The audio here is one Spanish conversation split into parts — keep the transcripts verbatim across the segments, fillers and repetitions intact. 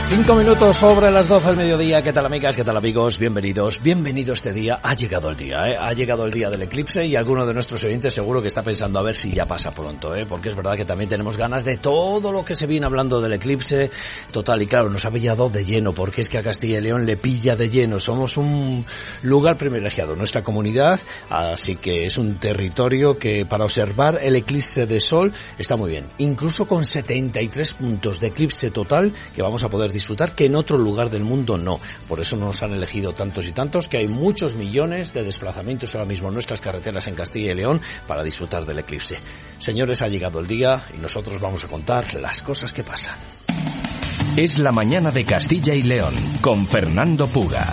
Cinco minutos sobre las doce del mediodía. ¿Qué tal, amigas? ¿Qué tal, amigos? Bienvenidos. Bienvenido este día. Ha llegado el día, ¿eh? Ha llegado el día del eclipse y alguno de nuestros oyentes seguro que está pensando a ver si ya pasa pronto, ¿eh? Porque es verdad que también tenemos ganas de todo lo que se viene hablando del eclipse. Total, y claro, nos ha pillado de lleno, porque es que a Castilla y León le pilla de lleno. Somos un lugar privilegiado, nuestra comunidad, así que es un territorio que para observar el eclipse de sol está muy bien. Incluso con setenta y tres puntos de eclipse total que vamos a poder disfrutar disfrutar que en otro lugar del mundo no. Por eso nos han elegido tantos y tantos, que hay muchos millones de desplazamientos ahora mismo en nuestras carreteras en Castilla y León para disfrutar del eclipse. Señores, ha llegado el día y nosotros vamos a contar las cosas que pasan. Es la mañana de Castilla y León con Fernando Puga.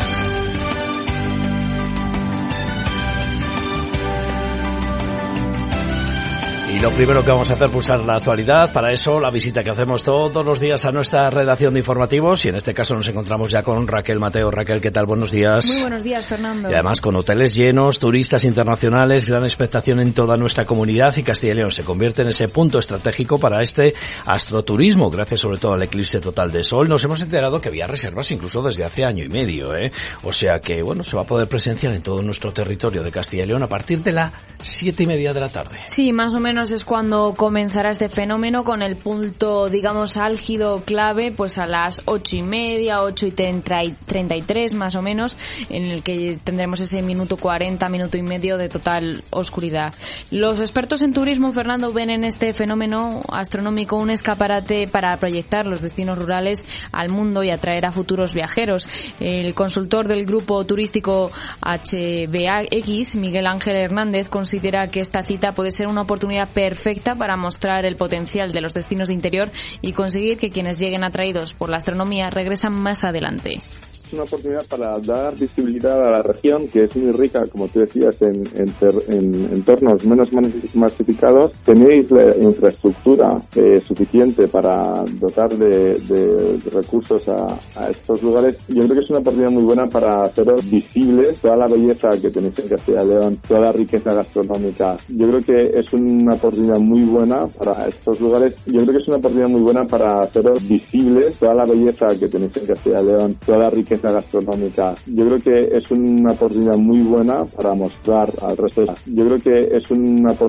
Y lo primero que vamos a hacer es pulsar la actualidad. Para eso, la visita que hacemos todos los días a nuestra redacción de informativos. Y en este caso nos encontramos ya con Raquel Mateo. Raquel, ¿qué tal? Buenos días. Muy buenos días, Fernando. Y además con hoteles llenos, turistas internacionales, gran expectación en toda nuestra comunidad. Y Castilla y León se convierte en ese punto estratégico para este astroturismo. Gracias sobre todo al eclipse total de sol. Nos hemos enterado que había reservas incluso desde hace año y medio, ¿eh? O sea que, bueno, se va a poder presenciar en todo nuestro territorio de Castilla y León a partir de las siete y media de la tarde. Sí, más o menos es cuando comenzará este fenómeno, con el punto, digamos, álgido clave, pues a las ocho y media, ocho y treinta y tres más o menos, en el que tendremos ese minuto cuarenta, minuto y medio de total oscuridad. Los expertos en turismo, Fernando, ven en este fenómeno astronómico un escaparate para proyectar los destinos rurales al mundo y atraer a futuros viajeros. El consultor del grupo turístico H B A X, Miguel Ángel Hernández, considera que esta cita puede ser una oportunidad perfecta para mostrar el potencial de los destinos de interior y conseguir que quienes lleguen atraídos por la astronomía regresan más adelante. Es una oportunidad para dar visibilidad a la región, que es muy rica, como tú decías, en, en, en entornos menos masificados. Tenéis la infraestructura eh, suficiente para dotar de, de, de recursos a, a estos lugares. Yo creo que es una oportunidad muy buena para haceros visibles toda la belleza que tenéis en Castilla y León, toda la riqueza gastronómica. Yo creo que es una oportunidad muy buena para estos lugares. Yo creo que es una oportunidad muy buena para haceros visibles toda la belleza que tenéis en Castilla y León, toda la riqueza gastronómica. Yo creo que es una oportunidad muy buena para mostrar al resto. Yo creo que es una oportunidad